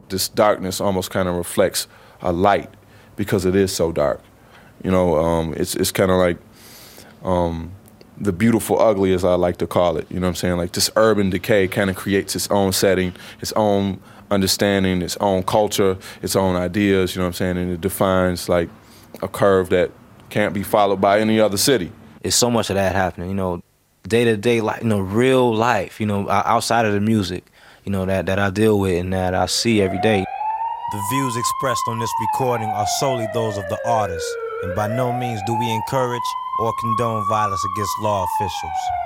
this darkness almost kind of reflects a light because it is so dark. You know, it's kind of like the beautiful ugly, as I like to call it. You know what I'm saying? Like this urban decay kind of creates its own setting, its own understanding, its own culture, its own ideas. You know what I'm saying? And it defines like a curve that can't be followed by any other city. It's so much of that happening, you know, day-to-day life, you know, real life, you know, outside of the music, you know, that I deal with and that I see every day. The views expressed on this recording are solely those of the artist, and by no means do we encourage or condone violence against law officials.